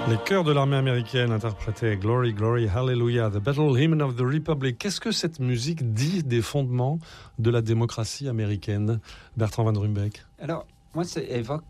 Les chœurs de l'armée américaine interprétaient Glory, Glory, Hallelujah, The Battle Hymn of the Republic. Qu'est-ce que cette musique dit des fondements de la démocratie américaine, Bertrand Van Ruymbeck? Alors, moi, ça évoque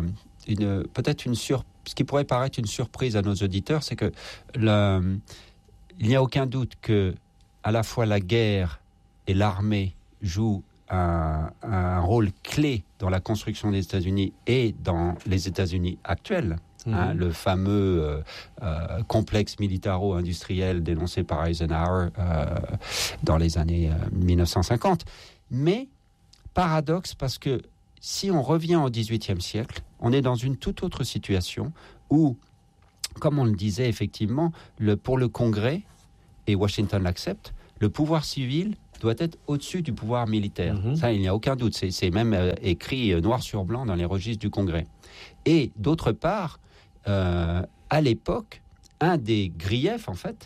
ce qui pourrait paraître une surprise à nos auditeurs, c'est que il n'y a aucun doute que à la fois la guerre et l'armée jouent un rôle clé dans la construction des États-Unis et dans les États-Unis actuels. Le fameux complexe militaro-industriel dénoncé par Eisenhower dans les années 1950. Mais, paradoxe, parce que si on revient au XVIIIe siècle, on est dans une toute autre situation où, comme on le disait effectivement, pour le Congrès, et Washington l'accepte, le pouvoir civil doit être au-dessus du pouvoir militaire. Ça, il n'y a aucun doute. C'est même écrit noir sur blanc dans les registres du Congrès. Et d'autre part, à l'époque, un des griefs, en fait,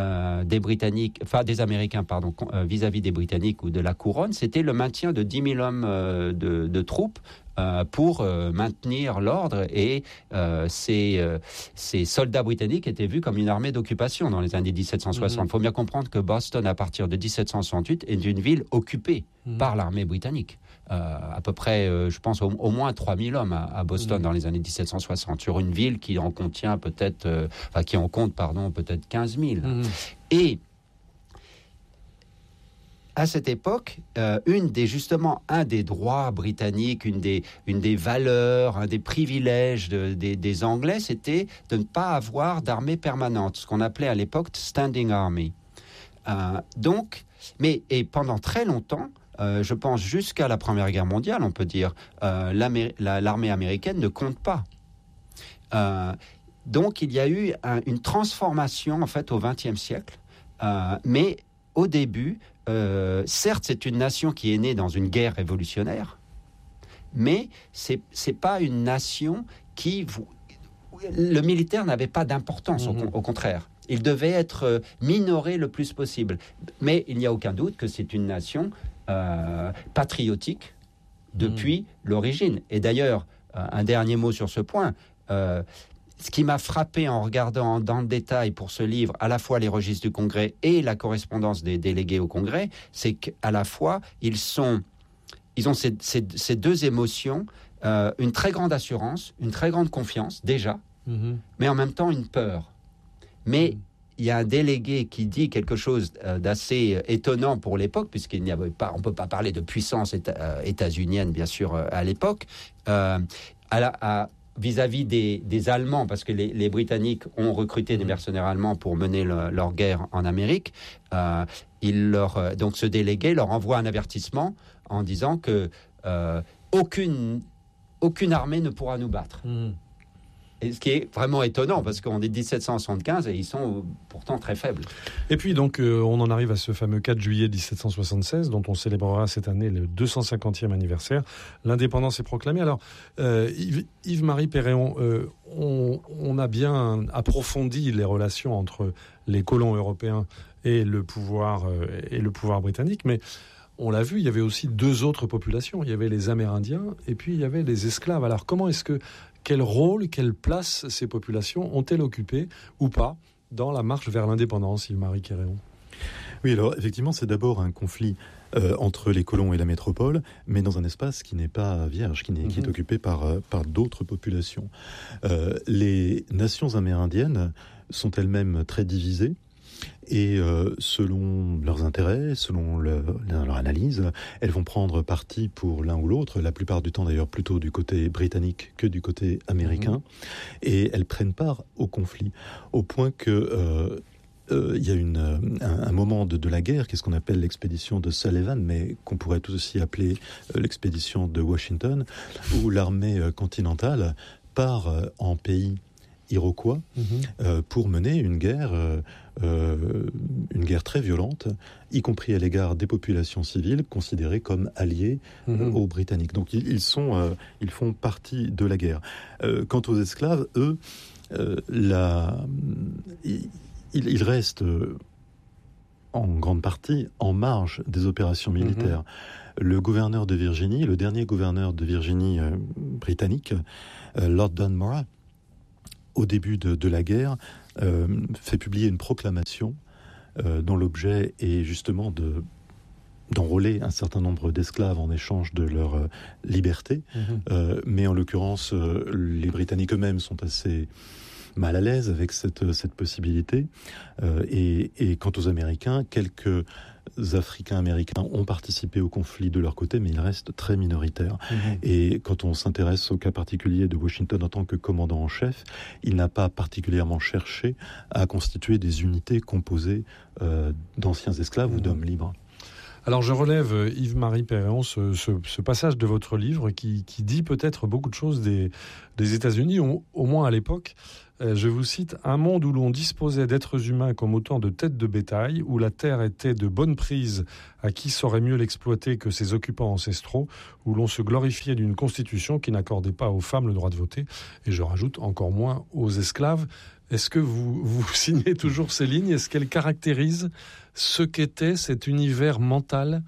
des Américains, vis-à-vis des Britanniques ou de la couronne, c'était le maintien de 10 000 hommes de troupes pour maintenir l'ordre, et ces soldats britanniques étaient vus comme une armée d'occupation dans les années 1760. Il faut bien comprendre que Boston, à partir de 1768, est une ville occupée par l'armée britannique. À peu près, je pense, au moins 3 000 hommes à Boston dans les années 1760, sur une ville qui en compte peut-être 15 000. Et à cette époque, un des droits britanniques, une des valeurs, un des privilèges des Anglais, c'était de ne pas avoir d'armée permanente, ce qu'on appelait à l'époque Standing Army. Et pendant très longtemps, je pense jusqu'à la Première Guerre mondiale, on peut dire, l'armée américaine ne compte pas. Donc il y a eu une transformation en fait au XXe siècle, mais au début, certes c'est une nation qui est née dans une guerre révolutionnaire, mais c'est pas une nation le militaire n'avait pas d'importance, au contraire. Il devait être minoré le plus possible. Mais il n'y a aucun doute que c'est une nation patriotique depuis l'origine. Et d'ailleurs, un dernier mot sur ce point, ce qui m'a frappé en regardant dans le détail pour ce livre, à la fois les registres du Congrès et la correspondance des délégués au Congrès, c'est qu'à la fois, ils ont ces deux émotions, une très grande assurance, une très grande confiance, déjà, mais en même temps une peur. Mais il y a un délégué qui dit quelque chose d'assez étonnant pour l'époque, puisqu'il n'y avait pas, on ne peut pas parler de puissance états-unienne, bien sûr, à l'époque, vis-à-vis des Allemands, parce que les Britanniques ont recruté des mercenaires allemands pour mener leur guerre en Amérique. Donc ce délégué leur envoie un avertissement en disant que aucune armée ne pourra nous battre. Et ce qui est vraiment étonnant, parce qu'on est 1775 et ils sont pourtant très faibles. Et puis donc, on en arrive à ce fameux 4 juillet 1776, dont on célébrera cette année le 250e anniversaire. L'indépendance est proclamée. Alors, Yves-Marie Perréon, on a bien approfondi les relations entre les colons européens et le pouvoir britannique, mais on l'a vu, il y avait aussi deux autres populations. Il y avait les Amérindiens et puis il y avait les esclaves. Alors, quel rôle, quelle place ces populations ont-elles occupé ou pas dans la marche vers l'indépendance, Yves-Marie Perréon? Oui, alors effectivement, c'est d'abord un conflit entre les colons et la métropole, mais dans un espace qui n'est pas vierge, qui est occupé par d'autres populations. Les nations amérindiennes sont elles-mêmes très divisées. Et selon leurs intérêts, selon leur analyse, elles vont prendre parti pour l'un ou l'autre, la plupart du temps d'ailleurs plutôt du côté britannique que du côté américain, et elles prennent part au conflit, au point que il y a un moment de la guerre, qui est ce qu'on appelle l'expédition de Sullivan, mais qu'on pourrait tout aussi appeler l'expédition de Washington, où l'armée continentale part en pays iroquois pour mener une guerre très violente, y compris à l'égard des populations civiles considérées comme alliées aux Britanniques. Donc ils font partie de la guerre. Quant aux esclaves, eux, ils restent en grande partie en marge des opérations militaires. Le gouverneur de Virginie, le dernier gouverneur de Virginie britannique, Lord Dunmore, au début de la guerre, fait publier une proclamation dont l'objet est justement d'enrôler un certain nombre d'esclaves en échange de leur liberté. Mais en l'occurrence, les Britanniques eux-mêmes sont assez mal à l'aise avec cette possibilité. Et quant aux Américains, quelques Africains-Américains ont participé au conflit de leur côté, mais ils restent très minoritaires. Et quand on s'intéresse au cas particulier de Washington en tant que commandant en chef, il n'a pas particulièrement cherché à constituer des unités composées d'anciens esclaves ou d'hommes libres. Alors je relève, Yves-Marie Péréon, ce passage de votre livre qui dit peut-être beaucoup de choses des États-Unis, au moins à l'époque. Je vous cite, « Un monde où l'on disposait d'êtres humains comme autant de têtes de bétail, où la terre était de bonne prise à qui saurait mieux l'exploiter que ses occupants ancestraux, où l'on se glorifiait d'une constitution qui n'accordait pas aux femmes le droit de voter, et je rajoute encore moins aux esclaves ». Est-ce que vous signez toujours ces lignes ? Est-ce qu'elles caractérisent ce qu'était cet univers mental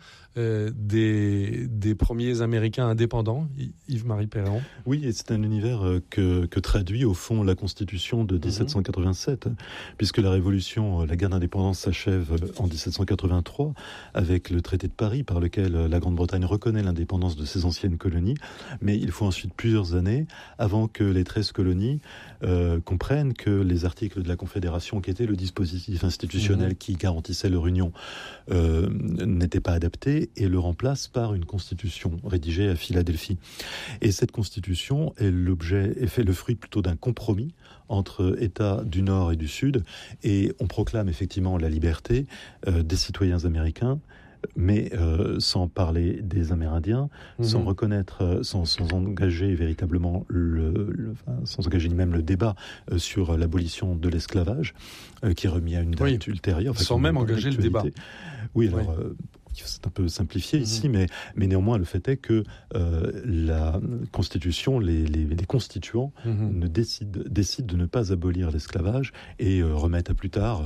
des premiers Américains indépendants, Yves-Marie Péréon ? Oui, et c'est un univers que traduit au fond la Constitution de 1787, puisque la Révolution, la guerre d'indépendance s'achève en 1783 avec le traité de Paris par lequel la Grande-Bretagne reconnaît l'indépendance de ses anciennes colonies, mais il faut ensuite plusieurs années avant que les 13 colonies comprennent que les articles de la Confédération, qui était le dispositif institutionnel qui garantissait leur union, n'étaient pas adaptés et le remplace par une constitution rédigée à Philadelphie. Et cette constitution est fait le fruit plutôt d'un compromis entre États du Nord et du Sud, et on proclame effectivement la liberté des citoyens américains, mais sans parler des Amérindiens, sans reconnaître, sans engager véritablement sans engager ni même le débat sur l'abolition de l'esclavage, qui est remis à une date ultérieure. Sans même engager le débat. Oui, alors... c'est un peu simplifié ici, mais néanmoins, le fait est que la Constitution, les constituants décident de ne pas abolir l'esclavage et remettent à plus tard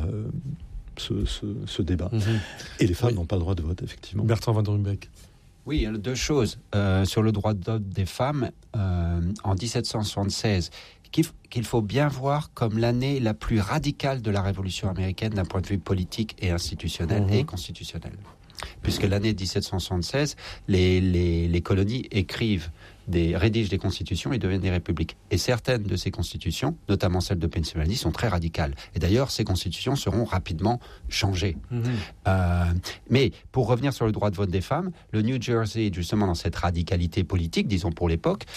ce débat. Et les femmes n'ont pas le droit de vote, effectivement. Bertrand Van der Humbeek. Oui, deux choses. Sur le droit de vote des femmes, en 1776, qu'il faut bien voir comme l'année la plus radicale de la Révolution américaine d'un point de vue politique et institutionnel et constitutionnel. Puisque l'année 1776, les colonies rédigent des constitutions et deviennent des républiques. Et certaines de ces constitutions, notamment celle de Pennsylvanie, sont très radicales. Et d'ailleurs, ces constitutions seront rapidement changées. Mais pour revenir sur le droit de vote des femmes, le New Jersey, justement dans cette radicalité politique, disons pour l'époque,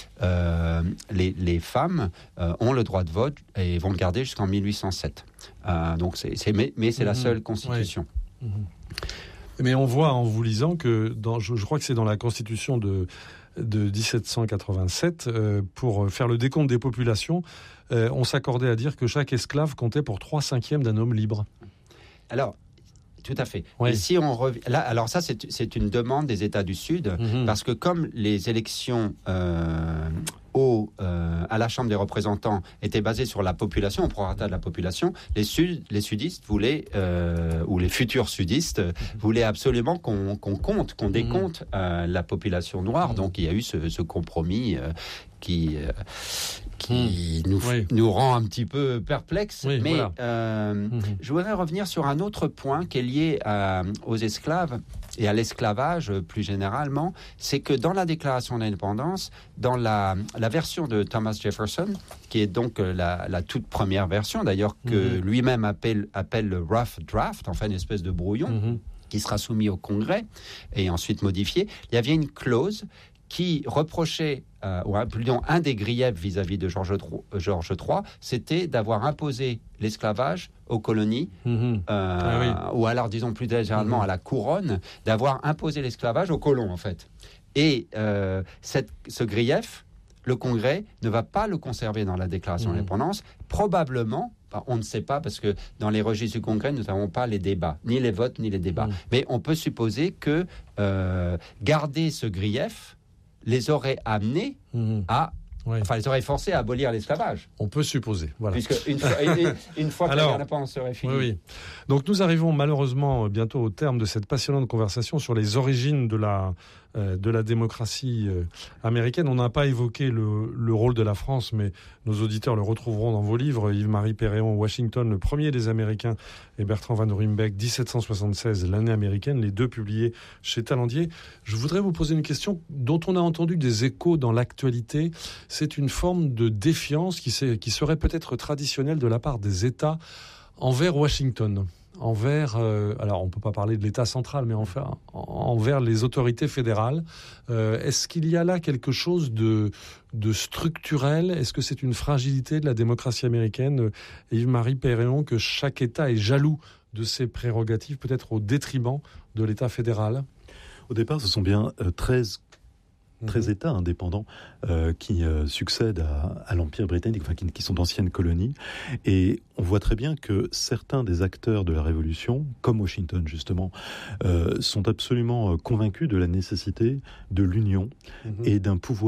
les femmes ont le droit de vote et vont le garder jusqu'en 1807. Mais c'est la seule constitution. Mais on voit en vous lisant que, je crois que c'est dans la Constitution de 1787, pour faire le décompte des populations, on s'accordait à dire que chaque esclave comptait pour 3/5 d'un homme libre. Alors, tout à fait. Et si on revient là, alors ça c'est une demande des États du Sud, parce que comme les élections à la Chambre des représentants étaient basées sur la population, au prorata de la population, les sudistes voulaient, ou les futurs sudistes voulaient absolument qu'on décompte la population noire. Donc il y a eu ce compromis qui nous rend un petit peu perplexes. Mais je voudrais revenir sur un autre point qui est lié aux esclaves et à l'esclavage plus généralement. C'est que dans la Déclaration d'indépendance, dans la version de Thomas Jefferson, qui est donc la toute première version, d'ailleurs, que lui-même appelle le rough draft, enfin une espèce de brouillon, qui sera soumis au Congrès et ensuite modifié, il y avait une clause qui reprochait, un des griefs vis-à-vis de Georges III, c'était d'avoir imposé l'esclavage aux colonies, ou alors, disons plus généralement à la couronne, d'avoir imposé l'esclavage aux colons, en fait. Et ce grief, le Congrès ne va pas le conserver dans la Déclaration d'indépendance, probablement. On ne sait pas, parce que dans les registres du Congrès, nous n'avons pas les débats, ni les votes, ni les débats. Mais on peut supposer que garder ce grief les aurait amenés les aurait forcés à abolir l'esclavage. On peut supposer, voilà. Puisque une fois que l'indépendance serait finie. Donc nous arrivons malheureusement bientôt au terme de cette passionnante conversation sur les origines de de la démocratie américaine. On n'a pas évoqué le rôle de la France, mais nos auditeurs le retrouveront dans vos livres. Yves-Marie Péréon, Washington, le premier des Américains, et Bertrand Van Ruymbeck, 1776, l'année américaine, les deux publiés chez Talandier. Je voudrais vous poser une question dont on a entendu des échos dans l'actualité. C'est une forme de défiance qui serait peut-être traditionnelle de la part des États envers Washington. Alors on ne peut pas parler de l'État central, mais envers les autorités fédérales. Est-ce qu'il y a là quelque chose de structurel ? Est-ce que c'est une fragilité de la démocratie américaine, Yves-Marie Péréon, que chaque État est jaloux de ses prérogatives, peut-être au détriment de l'État fédéral ? Au départ, ce sont bien 13 États indépendants qui succèdent à l'Empire britannique, enfin qui sont d'anciennes colonies. Et on voit très bien que certains des acteurs de la Révolution, comme Washington justement, sont absolument convaincus de la nécessité de l'union et d'un pouvoir